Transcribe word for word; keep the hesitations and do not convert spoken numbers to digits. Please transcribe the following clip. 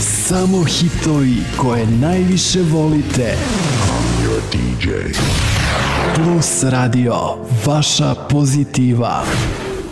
Samo hitovi koje najviše volite. I'm your D J. Plus Radio, vaša pozitiva.